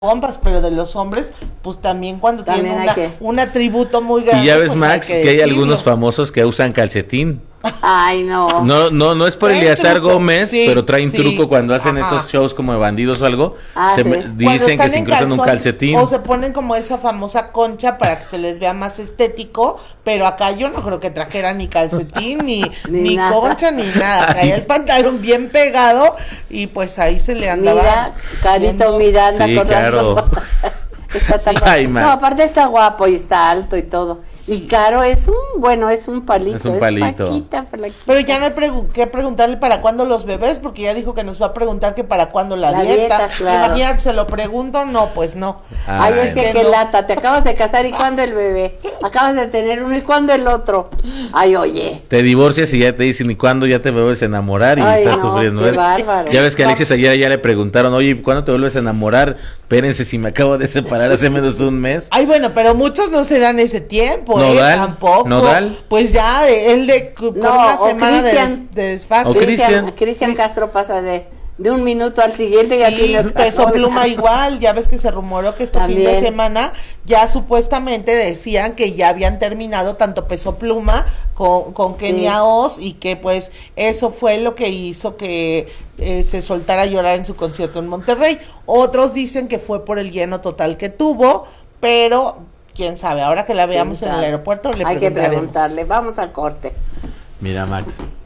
bombas, pero de los hombres, pues también cuando También tienen un atributo muy grande. Y ya ves, pues Max, hay que hay decirlo. algunos famosos que usan calcetín. Ay, no. No es por Traen Eleazar truco, Gómez, sí, pero traen sí, truco cuando hacen ajá. estos shows como de bandidos o algo. Sí. Cuando Dicen que están se en incrustan un calzón, calcetín. o se ponen como esa famosa concha para que se les vea más estético, pero acá yo no creo que trajera ni calcetín, ni nada. concha, ni nada. Traía el pantalón bien pegado y pues ahí se le andaba. Mira, Carito viendo. Miranda Sí, con claro. razón. Está tan Ay, guapo. Max. No, aparte está guapo y está alto y todo. Sí. Y Caro es un palito. Es un palito. Flaquita, flaquita. Pero ya no hay que preguntarle para cuándo los bebés, porque ya dijo que nos va a preguntar que para cuándo la La dieta. dieta, claro. Imagínate, se lo pregunto, no, pues no. Ay, es que que qué no. lata, te acabas de casar y cuándo el bebé, acabas de tener uno y cuándo el otro. Ay, oye. Te divorcias y ya te dicen, ¿y cuándo ya te vuelves a enamorar? Y Ay, estás no, sufriendo. qué ¿Ves? bárbaro. Ya ves que a Alexis ayer ya le preguntaron, oye, ¿cuándo te vuelves a enamorar? Espérense, si me acabo de separar hace menos de un mes. Ay, bueno, pero muchos no se dan ese tiempo, ¿Nodal? tampoco. ¿Nodal? Pues ya, con No, una o semana Cristian. de desfase. O Cristian. Cristian Castro pasa de un minuto al siguiente y aquí Sí, Peso Pluma igual, ya ves que se rumoró que este fin de También. semana ya supuestamente decían que ya habían terminado tanto Peso Pluma con Kenia Sí. Oz y que pues eso fue lo que hizo que se soltara a llorar en su concierto en Monterrey. Otros dicen que fue por el lleno total que tuvo, pero quién sabe, ahora que la veamos en el aeropuerto le Hay que preguntaremos. preguntarle, vamos al corte. Mira, Max,